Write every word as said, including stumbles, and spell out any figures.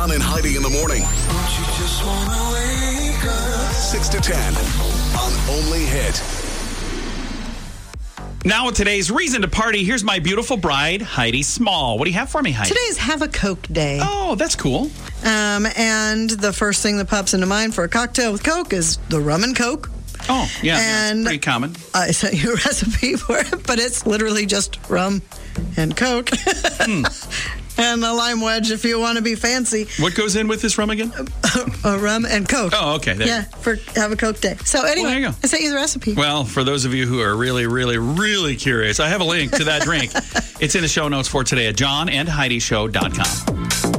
John and Heidi in the morning. Don't you just wanna wake up? six to ten on Only Hit. Now with today's reason to party, here's my beautiful bride, Heidi Small. What do you have for me, Heidi? Today's Have a Coke Day. Oh, that's cool. Um, and the first thing that pops into mind for a cocktail with Coke is the rum and Coke. Oh, yeah, And yeah, pretty common. I sent you a recipe for it, but it's literally just rum and Coke. Hmm. And a lime wedge if you want to be fancy. What goes in with this rum again? A rum and Coke. Oh, okay. There. Yeah, for Have a Coke Day. So anyway, Well, there you go. I sent you the recipe. Well, for those of you who are really, really, really curious, I have a link to that drink. It's in the show notes for today at john and heidi show dot com.